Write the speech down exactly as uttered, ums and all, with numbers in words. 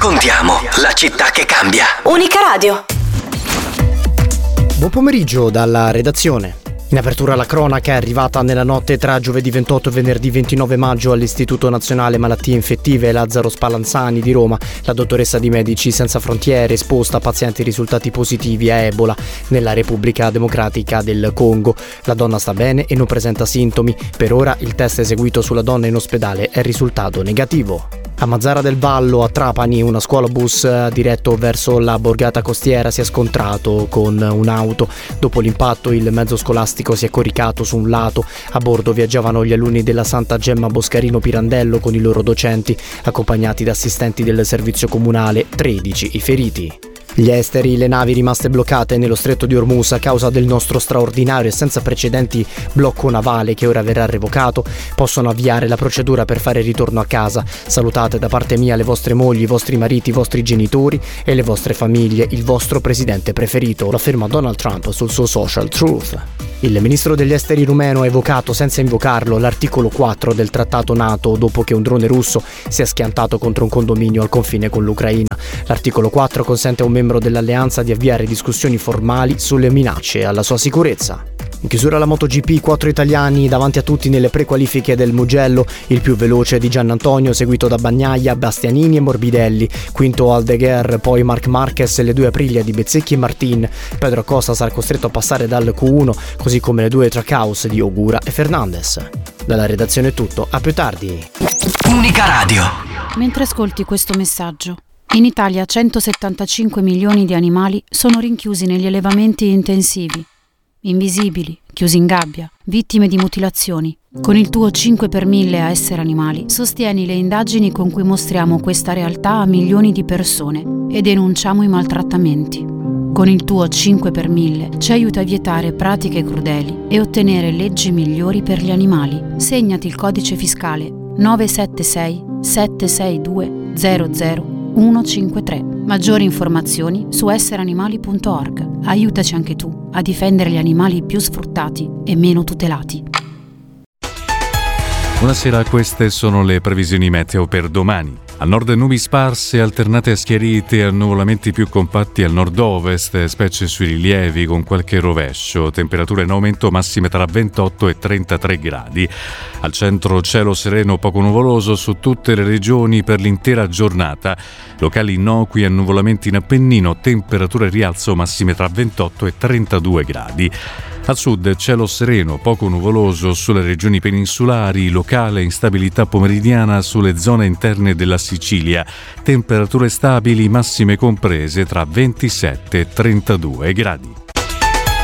raccontiamo la città che cambia. Unica Radio. Buon pomeriggio dalla redazione. In apertura la cronaca è arrivata nella notte tra giovedì ventotto e venerdì ventinove maggio all'Istituto Nazionale Malattie Infettive Lazzaro Spallanzani di Roma. La dottoressa di Medici Senza Frontiere esposta a pazienti risultati positivi a Ebola nella Repubblica Democratica del Congo. La donna sta bene e non presenta sintomi. Per ora il test eseguito sulla donna in ospedale è risultato negativo. A Mazara del Vallo, a Trapani, una scuola bus diretto verso la borgata costiera si è scontrato con un'auto. Dopo l'impatto il mezzo scolastico si è coricato su un lato. A bordo viaggiavano gli alunni della Santa Gemma Boscarino Pirandello con i loro docenti, accompagnati da assistenti del servizio comunale, tredici i feriti. Gli esteri, le navi rimaste bloccate nello stretto di Ormuz a causa del nostro straordinario e senza precedenti blocco navale che ora verrà revocato, possono avviare la procedura per fare ritorno a casa. Salutate da parte mia le vostre mogli, i vostri mariti, i vostri genitori e le vostre famiglie, il vostro presidente preferito, lo afferma Donald Trump sul suo social Truth. Il ministro degli esteri rumeno ha evocato senza invocarlo l'articolo quattro del trattato NATO dopo che un drone russo si è schiantato contro un condominio al confine con l'Ucraina. L'articolo quattro consente a un membro dell'alleanza di avviare discussioni formali sulle minacce alla sua sicurezza. In chiusura alla MotoGP, quattro italiani davanti a tutti nelle prequalifiche del Mugello, il più veloce di Giannantonio, seguito da Bagnaia, Bastianini e Morbidelli, quinto Aldeguer, poi Marc Marquez e le due Aprilia di Bezzecchi e Martin. Pedro Acosta sarà costretto a passare dal Q uno, così come le due Trackhouse di Ogura e Fernandez. Dalla redazione è tutto, a più tardi. Unica Radio. Mentre ascolti questo messaggio, in Italia centosettantacinque milioni di animali sono rinchiusi negli allevamenti intensivi, invisibili, chiusi in gabbia, vittime di mutilazioni. Con il tuo cinque per mille a Essere Animali sostieni le indagini con cui mostriamo questa realtà a milioni di persone e denunciamo i maltrattamenti. Con il tuo cinque per mille ci aiuta a vietare pratiche crudeli e ottenere leggi migliori per gli animali. Segnati il codice fiscale nove sette sei sette sei due zero zero uno cinque tre. Maggiori informazioni su essere animali punto org. Aiutaci anche tu a difendere gli animali più sfruttati e meno tutelati. Buonasera, queste sono le previsioni meteo per domani. Al nord nubi sparse alternate a schiarite e annuvolamenti più compatti al nord-ovest, specie sui rilievi con qualche rovescio. Temperature in aumento, massime tra ventotto e trentatré gradi. Al centro cielo sereno poco nuvoloso su tutte le regioni per l'intera giornata. Locali innocui e annuvolamenti in Appennino, temperature rialzo, massime tra ventotto e trentadue gradi. Al sud cielo sereno, poco nuvoloso sulle regioni peninsulari, locale instabilità pomeridiana sulle zone interne della Sicilia. Temperature stabili, massime comprese tra ventisette e trentadue gradi.